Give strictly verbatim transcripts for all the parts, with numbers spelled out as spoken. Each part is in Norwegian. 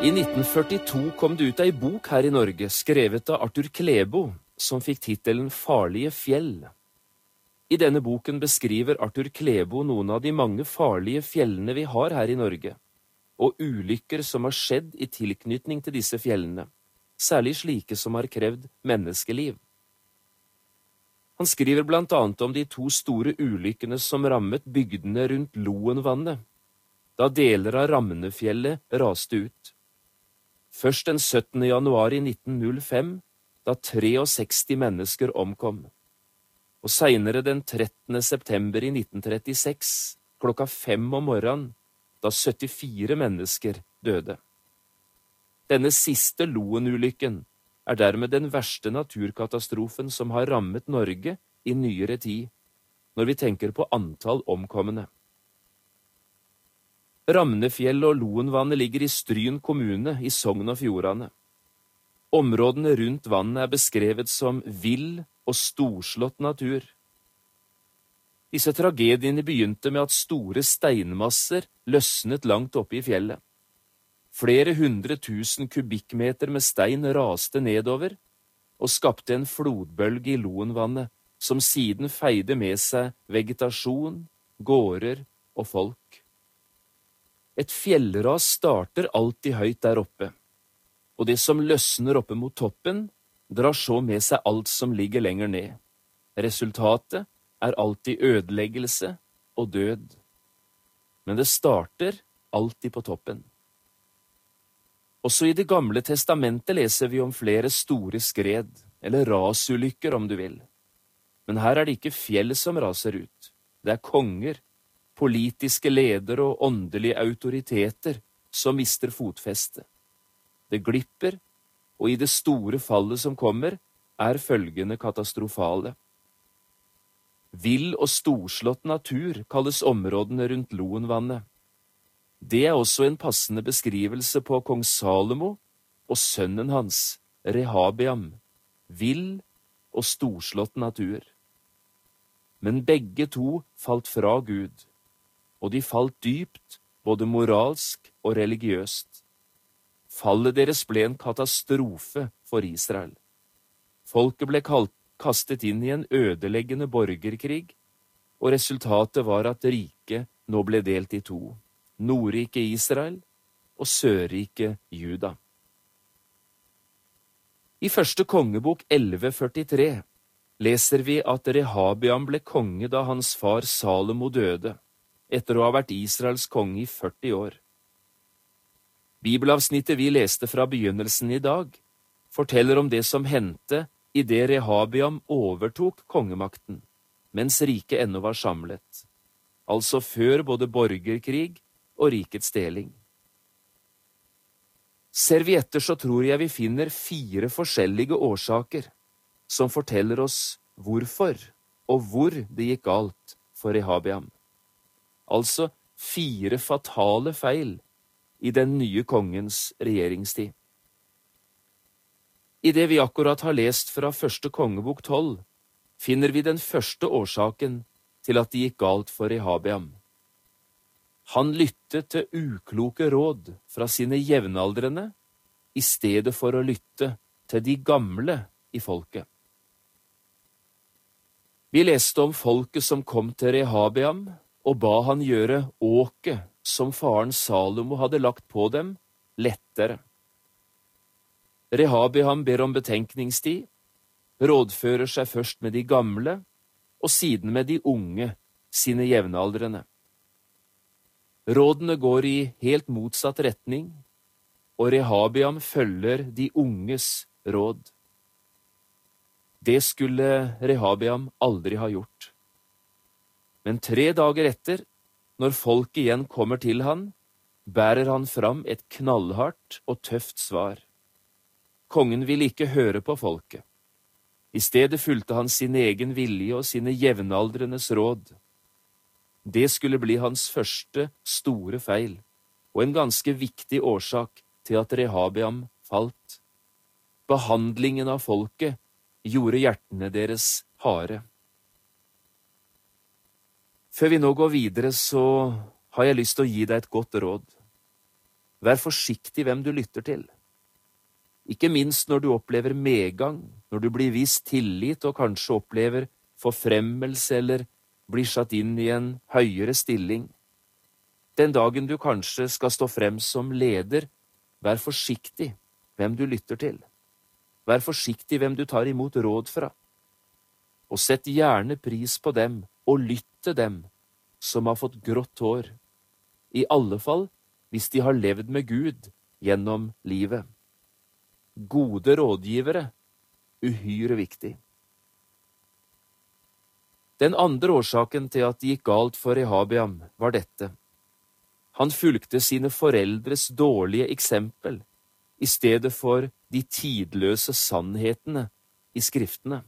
I nitten førtito kom det ut ei bok her i Norge, skrevet av Arthur Klæbo, som fikk tittelen Farlige fjell. I denne boken beskriver Arthur Klæbo noen av de mange farlige fjellene vi har her i Norge, og ulykker som har skjedd i tilknytning til disse fjellene, særlig slike som har krevd menneskeliv. Han skriver blant annet om de to store ulykkene som rammet bygdene rundt Loenvannet, da deler av Ramnefjellet raste ut. Først den syttende januar i nitten null fem, da sekstitre mennesker omkom, og senere den trettende september i nitten trettiseks, klokka fem om morgenen, da syttifire mennesker døde. Denne siste Loen-ulykken er dermed den verste naturkatastrofen som har rammet Norge i nyere tid, når vi tenker på antall omkomne. Ramnefjell og Loenvannet ligger i Stryn kommune i Sogn og Fjordane. Områdene rundt vannet er beskrevet som vill og storslått natur. Disse tragediene begynte med at store steinmasser løsnet langt oppe i fjellet. Flere hundre tusen kubikkmeter med stein raste nedover og skapte en flodbølge i Loenvannet som siden feide med seg vegetasjon, gårder og folk. Et fjellras starter alltid høyt der oppe, og det som løsner oppe mot toppen, drar så med seg alt som ligger lenger ned. Resultatet er alltid ødeleggelse og død. Men det starter alltid på toppen. Også i Det gamle testamentet leser vi om flere store skred, eller rasulykker om du vil. Men her er det ikke fjell som raser ut. Det er konger, politiske ledere og åndelige autoriteter som mister fotfeste. Det glipper, og i det store fallet som kommer, er følgende katastrofale. Vill og storslått natur kalles områdene rundt Loenvannet. Det er også en passende beskrivelse på kong Salomo og sønnen hans, Rehabeam, vill og storslått natur. Men begge to falt fra Gud, og de falt dypt, både moralsk og religiøst. Fallet deres ble en katastrofe for Israel. Folket ble kalt, kastet inn i en ødeleggende borgerkrig, og resultatet var at riket nå ble delt i to. Nordriket Israel og Sørriket Juda. I første kongebok elleve førtitre leser vi at Rehabeam ble konge da hans far Salomo døde, etter å ha vært Israels konge i førti år. Bibelavsnittet vi leste fra begynnelsen i dag, forteller om det som hendte i det Rehabeam overtok kongemakten, mens riket ennå var samlet, altså før både borgerkrig og rikets deling. Ser vi etter, så tror jeg vi finner fire forskjellige årsaker som forteller oss hvorfor og hvor det gikk galt for Rehabeam. Altså fire fatale feil i den nye kongens regjeringstid. I det vi akkurat har lest fra første kongebok tolv, finner vi den første årsaken til at det gikk galt for Rehabeam. Han lyttet til ukloke råd fra sine jevnaldrende, i stedet for å lytte til de gamle i folket. Vi leste om folket som kom til Rehabeam, og ba han gjøre åket som faren Salomo hadde lagt på dem, lettere. Rehabeam ber om betenkningstid, rådfører seg først med de gamle, og siden med de unge, sine jevnaldrende. Rådene går i helt motsatt retning, og Rehabeam følger de unges råd. Det skulle Rehabeam aldri ha gjort. Men tre dager etter, når folket igjen kommer til han, bærer han fram et knallhardt og tøft svar. Kongen ville ikke høre på folket. I stedet fulgte han sin egen vilje og sine jevnaldrendes råd. Det skulle bli hans første store feil, og en ganske viktig årsak til at Rehabeam falt. Behandlingen av folket gjorde hjertene deres harde. Før vi nå går videre, så har jeg lyst til å gi deg et godt råd. Vær forsiktig hvem du lytter til. Ikke minst når du opplever medgang, når du blir vist tillit og kanskje opplever forfremmelse eller blir satt inn i en høyere stilling. Den dagen du kanskje skal stå frem som leder, vær forsiktig hvem du lytter til. Vær forsiktig hvem du tar imot råd fra. Og sett gjerne pris på dem, og lytt til dem som har fått grått hår. I alle fall hvis de har levd med Gud gjennom livet. Gode rådgivere, uhyre viktig. Den andre årsaken til at det gikk galt for Rehabeam var dette. Han fulgte sine foreldres dårlige eksempel i stedet for de tidløse sannhetene i skriftene.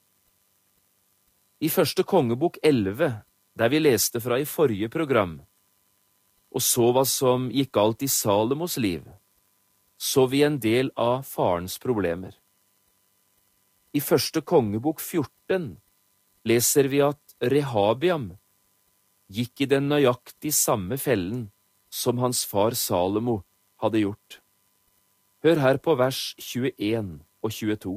I første kongebok elleve, der vi leste fra i forrige program, og så hva som gikk galt i Salomos liv, så vi en del av farens problemer. I første kongebok fjorten leser vi at Rehabeam gikk i den nøyaktig samme fellen som hans far Salomo hadde gjort. Hør her på vers tjueen og tjueto.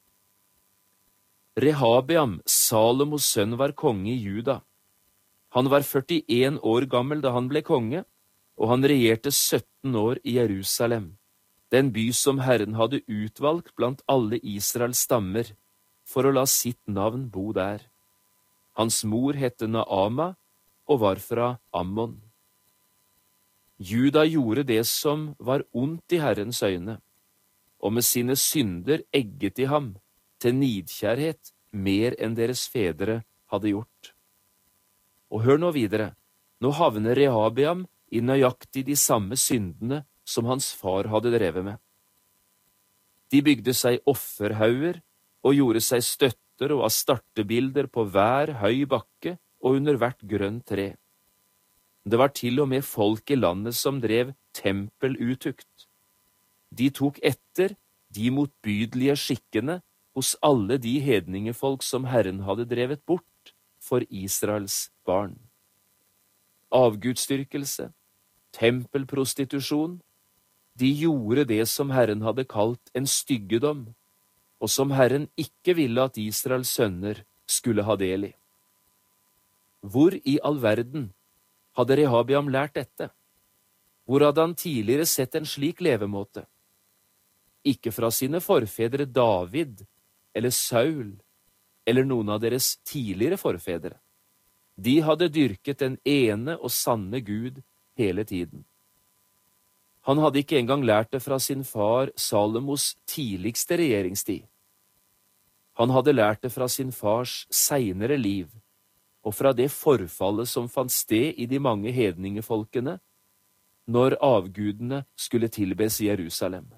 Rehabeam, Salomos sønn, var konge i Juda. Han var førtien år gammel da han ble konge, og han regjerte sytten år i Jerusalem, den by som Herren hadde utvalgt blant alle Israels stammer, for å la sitt navn bo der. Hans mor hette Naama og var fra Ammon. Juda gjorde det som var ondt i Herrens øyne, og med sine synder egget de ham til nidkjærhet mer enn deres fedre hadde gjort. Og hør nå videre, nå havner Rehabeam i nøyaktig de samme syndene som hans far hadde drevet med. De bygde seg offerhauger og gjorde seg støtter og astartebilder på hver høy bakke og under hvert grønt tre. Det var til og med folk i landet som drev tempelutukt. De tok etter de motbydelige skikkene hos alle de hedningefolk som Herren hadde drevet bort for Israels barn. Avgudsdyrkelse, tempelprostitusjon, de gjorde det som Herren hadde kalt en styggedom, og som Herren ikke ville at Israels sønner skulle ha del i. Hvor i all verden hadde Rehabeam lært dette? Hvor hadde han tidligere sett en slik levemåte? Ikke fra sine forfedre David eller Saul eller noen av deres tidligere forfedre. De hadde dyrket den ene og sanne Gud hele tiden. Han hadde ikke engang lært det fra sin far Salomos tidligste regjeringstid. Han hadde lært det fra sin fars senere liv, og fra det forfallet som fant sted i de mange hedningefolkene når avgudene skulle tilbes i Jerusalem.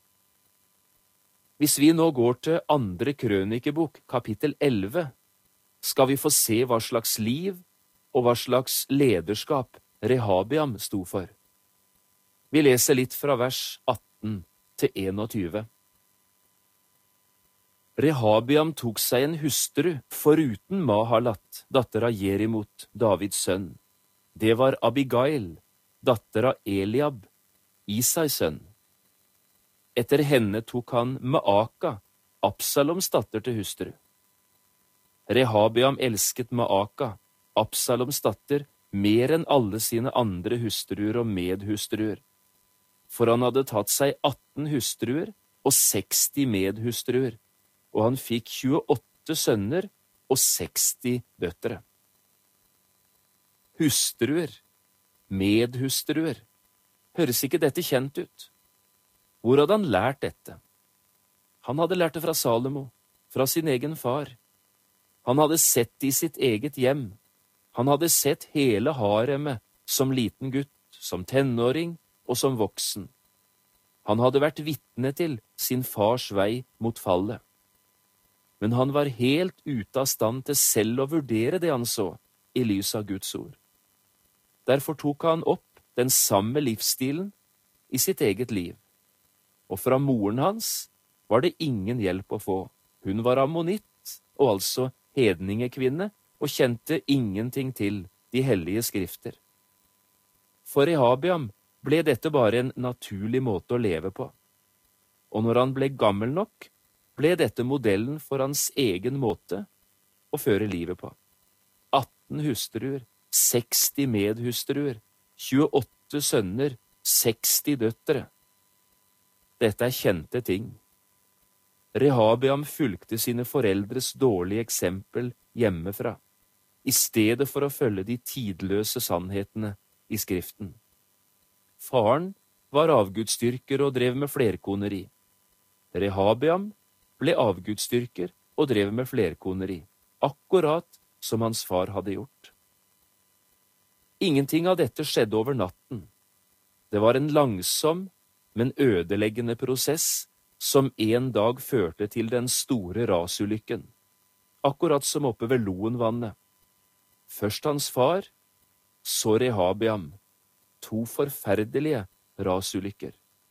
Hvis vi nå går til andre krønikebok, kapittel elleve, skal vi få se hva slags liv og hva slags lederskap Rehabeam sto for. Vi leser litt fra vers atten til einogtyve. Rehabeam tok seg en hustru foruten Mahalat, datter av Jerimot, Davids sønn. Det var Abigail, datter av Eliab, Isais sønn. Etter henne tok han Maaka, Absaloms datter, til hustru. Rehabeam elsket Maaka, Absaloms datter, mer enn alle sine andre hustruer og medhustruer, for han hadde tatt seg atten hustruer og seksti medhustruer, og han fikk tjueåtte sønner og seksti døtre. Hustruer, medhustruer, høres ikke dette kjent ut? Hvor hadde han lært dette? Han hadde lært det fra Salomo, fra sin egen far. Han hadde sett det i sitt eget hjem. Han hadde sett hele haremet som liten gutt, som tenåring og som voksen. Han hadde vært vitne til sin fars vei mot fallet. Men han var helt ute av stand til selv å vurdere det han så i lys av Guds ord. Derfor tok han opp den samme livsstilen i sitt eget liv. Og fra moren hans var det ingen hjelp å få. Hun var ammonitt, og altså hedningekvinne, og kjente ingenting til de hellige skrifter. For Rehabeam ble dette bare en naturlig måte å leve på, og når han ble gammel nok, ble dette modellen for hans egen måte å føre livet på. atten hustruer, seksti medhustruer, tjueåtte sønner, seksti døtre. Dette er kjente ting. Rehabiam fulgte sine foreldres dårlige eksempel hjemmefra, i stedet for å følge de tidløse sannhetene i Skriften. Faren var avgudsdyrker og drev med flerkoneri. Rehabiam ble avgudsdyrker og drev med flerkoneri, akkurat som hans far hadde gjort. Ingenting av dette skjedde over natten. Det var en langsom, men ødeleggende prosess som en dag førte til den store rasulykken, akkurat som oppe ved Loenvannet. Først hans far, så Rehabiam, to forferdelige rasulykker.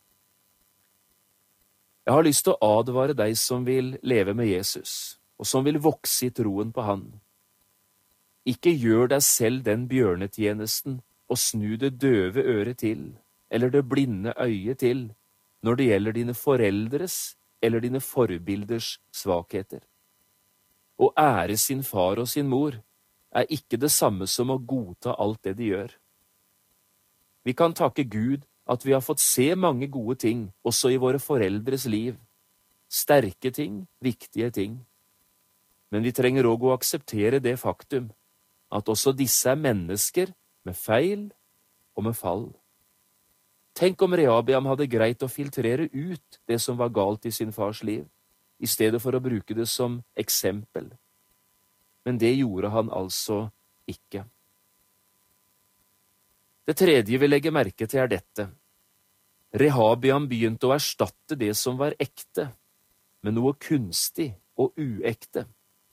Jeg har lyst til å advare deg som vil leve med Jesus, og som vil vokse i troen på han. Ikke gjør deg selv den bjørnetjenesten og snu det døve øret til, eller det blinde øyet til, når det gjelder dine foreldres eller dine forbilders svakheter. Å ære sin far og sin mor er ikke det samme som å godta alt det de gjør. Vi kan takke Gud at vi har fått se mange gode ting også i våre foreldres liv. Sterke ting, viktige ting. Men vi trenger også å akseptere det faktum at også disse er mennesker med feil og med fall. Tenk om Rehabiam hadde greit å filtrere ut det som var galt i sin fars liv, i stedet for å bruke det som eksempel. Men det gjorde han altså ikke. Det tredje vi legger merke til er dette. Rehabiam begynte å erstatte det som var ekte, med noe kunstig og uekte.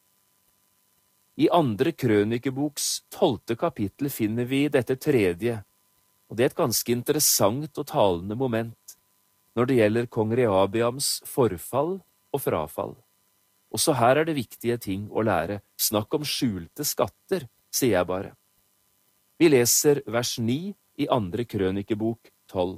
I andre krønikeboks tolvte kapittel finner vi dette tredje, og det er et ganske interessant og talende moment når det gjelder kong Rehabiams forfall og frafall. Også her er det viktige ting å lære. Snakk om skjulte skatter, sier jeg bare. Vi leser vers ni i andre krønikebok tolv.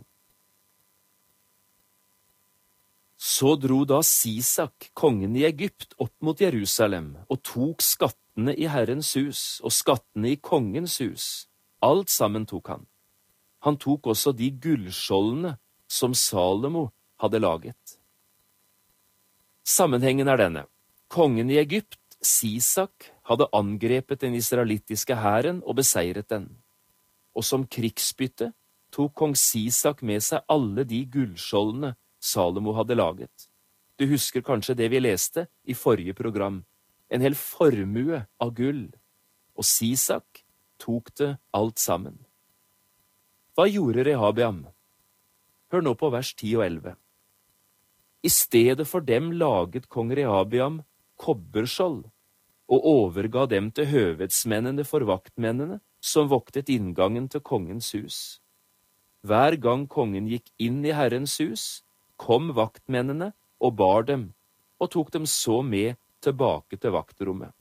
Så dro da Sisak, kongen i Egypt, opp mot Jerusalem og tok skattene i Herrens hus og skattene i kongens hus. Alt sammen tok han. Han tok også de gullskjoldene som Salomo hadde laget. Sammenhengen er denne. Kongen i Egypt, Sisak, hadde angrepet den israelittiske hæren og beseiret den. Og som krigsbytte tok kong Sisak med seg alle de gullskjoldene Salomo hadde laget. Du husker kanskje det vi leste i forrige program. En hel formue av gull. Og Sisak tok det alt sammen. Hva gjorde Rehabiam? Hør nå på vers ti og elleve. I stedet for dem laget kong Rehabiam kobberskjold og overga dem til høvedsmennene for vaktmennene som voktet inngangen til kongens hus. Hver gang kongen gikk inn i Herrens hus, kom vaktmennene og bar dem, og tok dem så med tilbake til vaktrommet.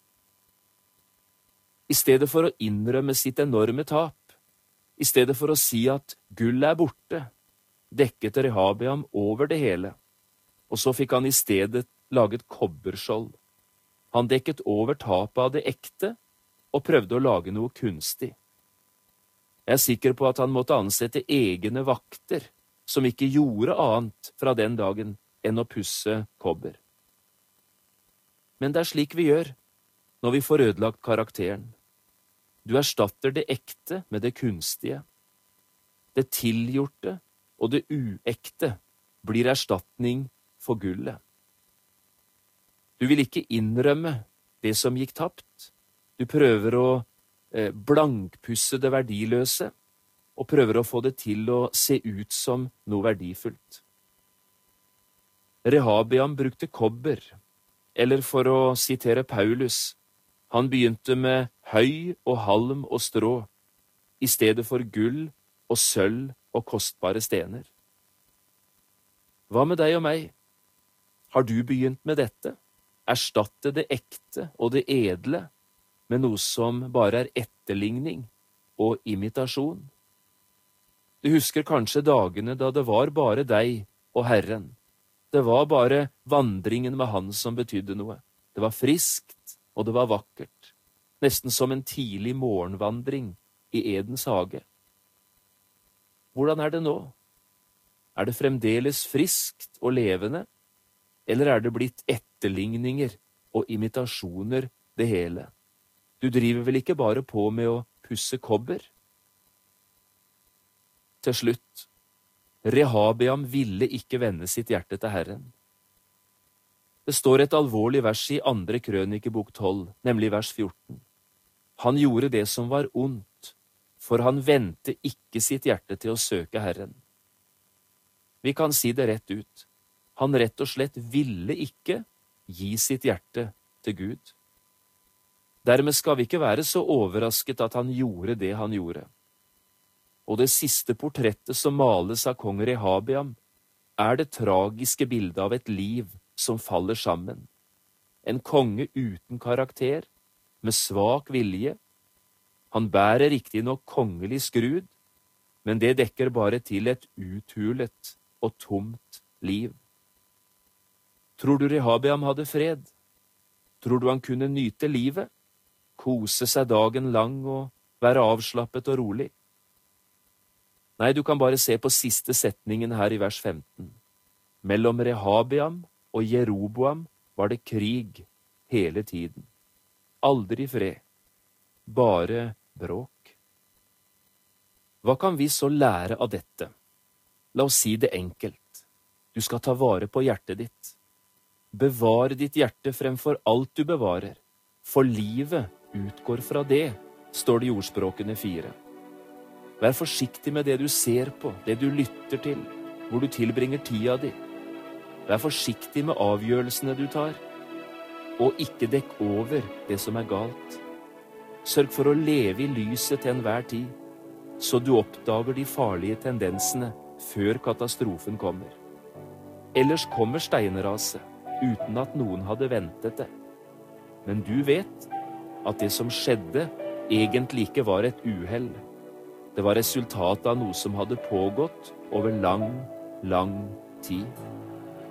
I stedet for å innrømme sitt enorme tap, i stedet for å si at gull er borte, dekket Rehabiam over det hele, og så fikk han i stedet laget kobberskjold. Han dekket over tapet av det ekte og prøvde å lage noe kunstig. Jeg er sikker på at han måtte ansette egne vakter, som ikke gjorde annet fra den dagen enn å pusse kobber. Men det er slik vi gjør når vi får ødelagt karakteren. Du erstatter det ekte med det kunstige. Det tilgjorte og det uekte blir erstatning for gullet. Du vil ikke innrømme det som gikk tapt. Du prøver å eh, blankpusse det verdiløse, og prøver å få det til å se ut som noe verdifullt. Rehabiam brukte kobber, eller for å sitere Paulus, han begynte med høy og halm og strå, i stedet for gull og sølv og kostbare stener. Hva med deg og meg? Har du begynt med dette? Erstatte det ekte og det edle med noe som bare er etterligning og imitasjon? Du husker kanskje dagene da det var bare deg og Herren. Det var bare vandringen med Han som betydde noe. Det var friskt, og det var vakkert. Nesten som en tidlig morgenvandring i Edens hage. Hvordan er det nå? Er det fremdeles friskt og levende, eller er det blitt etterligninger og imitasjoner det hele? Du driver vel ikke bare på med å pusse kobber? Til slutt, Rehabeam ville ikke vende sitt hjerte til Herren. Det står et alvorlig vers i andre krønikebok tolv, nemlig vers fjorten. Han gjorde det som var ondt, for han vendte ikke sitt hjerte til å søke Herren. Vi kan si det rett ut. Han rett og slett ville ikke gi sitt hjerte til Gud. Dermed skal vi ikke være så overrasket at han gjorde det han gjorde. Og det siste portrettet som males av kong Rehabeam, er det tragiske bildet av et liv som faller sammen. En konge uten karakter, med svak vilje. Han bærer riktignok kongelig skrud, men det dekker bare til et uthulet og tomt liv. Tror du Rehabeam hadde fred? Tror du han kunne nyte livet? Kose seg dagen lang og være avslappet og rolig? Nei, du kan bare se på siste setningen her i vers femten. Mellom Rehabeam og Jeroboam var det krig hele tiden. Aldri fred, bare bråk. Hva kan vi så lære av dette? La oss si det enkelt. Du skal ta vare på hjertet ditt. Bevar ditt hjerte fremfor alt du bevarer, for livet utgår fra det, står det i Ordspråkene fire. Vær forsiktig med det du ser på, det du lytter til, hvor du tilbringer tida di. Vær forsiktig med avgjørelsene du tar, og ikke dekk over det som er galt. Sørg for å leve i lyset til enhver tid, så du oppdager de farlige tendensene før katastrofen kommer. Ellers kommer steinraset, uten at noen hadde ventet det. Men du vet at det som skjedde egentlig ikke var et uhell. Det var resultatet av noe som hadde pågått over lang, lang tid.